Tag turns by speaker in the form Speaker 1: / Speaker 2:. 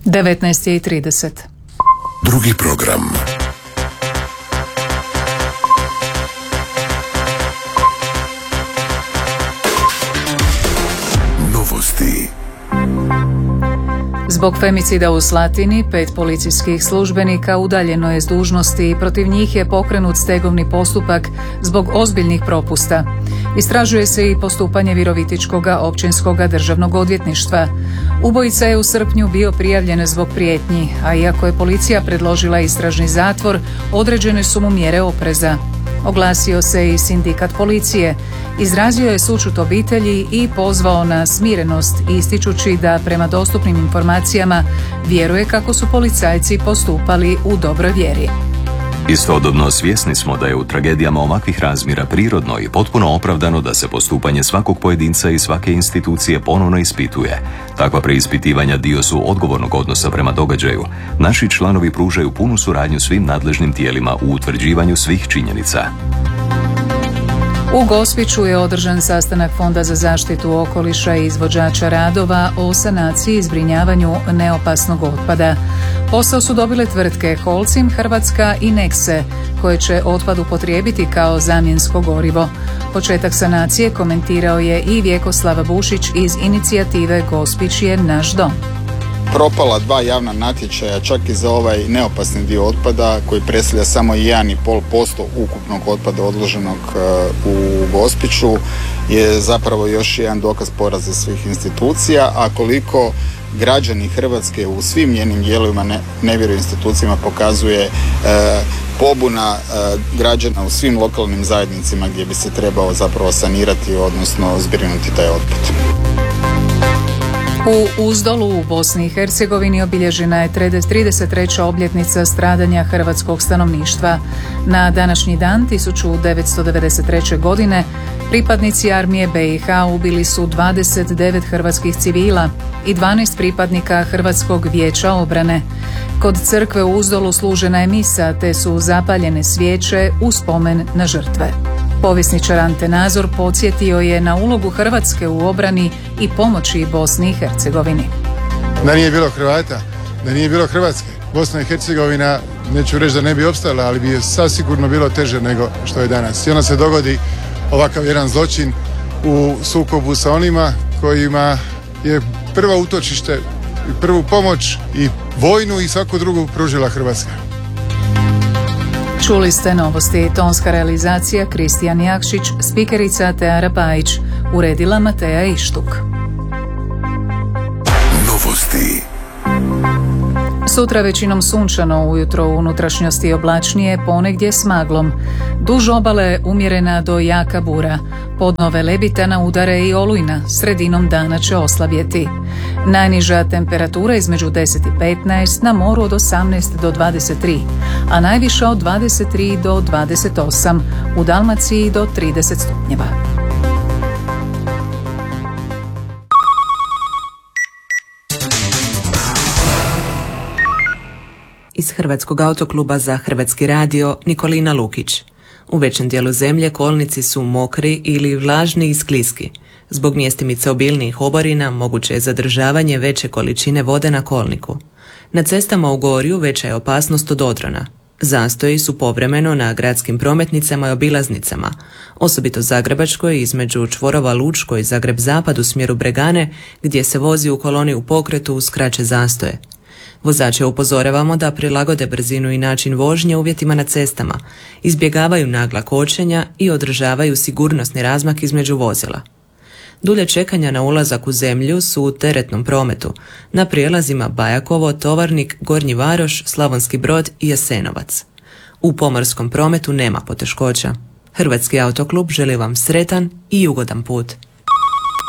Speaker 1: 19:30.
Speaker 2: Drugi program. Novosti.
Speaker 1: Zbog femicida u Slatini 5 policijskih službenika udaljeno je s dužnosti i protiv njih je pokrenut stegovni postupak zbog ozbiljnih propusta. Istražuje se i postupanje Virovitičkoga općinskoga državnog odvjetništva. Ubojica je u srpnju bio prijavljen zbog prijetnji, a iako je policija predložila istražni zatvor, određene su mu mjere opreza. Oglasio se i sindikat policije, izrazio je sućut obitelji i pozvao na smirenost, ističući da prema dostupnim informacijama vjeruje kako su policajci postupali u dobroj vjeri.
Speaker 3: Istodobno svjesni smo da je u tragedijama ovakvih razmjera prirodno i potpuno opravdano da se postupanje svakog pojedinca i svake institucije ponovno ispituje. Takva preispitivanja dio su odgovornog odnosa prema događaju. Naši članovi pružaju punu suradnju svim nadležnim tijelima u utvrđivanju svih činjenica.
Speaker 1: U Gospiću je održan sastanak Fonda za zaštitu okoliša i izvođača radova o sanaciji i zbrinjavanju neopasnog otpada. Posao su dobile tvrtke Holcim, Hrvatska i Nexe, koje će otpad upotrijebiti kao zamjensko gorivo. Početak sanacije komentirao je i Vjekoslav Bušić iz inicijative Gospić je naš dom.
Speaker 4: Propala 2 javna natječaja čak i za ovaj neopasni dio otpada koji predstavlja samo 1,5% ukupnog otpada odloženog u Gospiću je zapravo još jedan dokaz poraza svih institucija, a koliko građani Hrvatske u svim njenim dijelovima ne vjeruju institucijama pokazuje pobuna građana u svim lokalnim zajednicama gdje bi se trebao zapravo sanirati, odnosno zbrinuti taj otpad.
Speaker 1: U Uzdolu u Bosni i Hercegovini obilježena je 33. obljetnica stradanja hrvatskog stanovništva. Na današnji dan 1993. godine pripadnici armije BiH ubili su 29 hrvatskih civila i 12 pripadnika Hrvatskog vijeća obrane. Kod crkve u Uzdolu služena je misa te su zapaljene svijeće u spomen na žrtve. Povjesničar Ante Nazor podsjetio je na ulogu Hrvatske u obrani i pomoći Bosni i Hercegovini.
Speaker 5: Da nije bilo Hrvata, da nije bilo Hrvatske, Bosna i Hercegovina, neću reći da ne bi opstala, ali bi je sasigurno bilo teže nego što je danas. I onda se dogodi ovakav jedan zločin u sukobu sa onima kojima je prvo utočište, prvu pomoć i vojnu i svaku drugu pružila Hrvatska.
Speaker 1: Čuli ste novosti. Tonska realizacija Kristijan Jakšić, spikerica Teara Pajić, uredila Mateja Ištuk.
Speaker 2: Novosti.
Speaker 1: Sutra većinom sunčano, ujutro u unutrašnjosti oblačnije, ponegdje s maglom. Duž obale umjerena do jaka bura. Podno Velebitana udare i olujna, sredinom dana će oslabjeti. Najniža temperatura između 10 i 15, na moru od 18 do 23, a najviša od 23 do 28, u Dalmaciji do 30 stupnjeva.
Speaker 6: Iz Hrvatskog autokluba za Hrvatski radio Nikolina Lukić. U većem dijelu zemlje kolnici su mokri ili vlažni i skliski. Zbog mjestimice obilnijih oborina moguće je zadržavanje veće količine vode na kolniku. Na cestama u Gorju veća je opasnost od odrona. Zastoji su povremeno na gradskim prometnicama i obilaznicama, osobito Zagrebačkoj između čvorova Lučko i Zagreb Zapad u smjeru Bregane, gdje se vozi u koloni u pokretu uz kraće zastoje. Vozače upozoravamo da prilagode brzinu i način vožnje uvjetima na cestama, izbjegavaju nagla kočenja i održavaju sigurnosni razmak između vozila. Dulje čekanja na ulazak u zemlju su u teretnom prometu, na prijelazima Bajakovo, Tovarnik, Gornji Varoš, Slavonski Brod i Jasenovac. U pomorskom prometu nema poteškoća. Hrvatski autoklub želi vam sretan i ugodan put.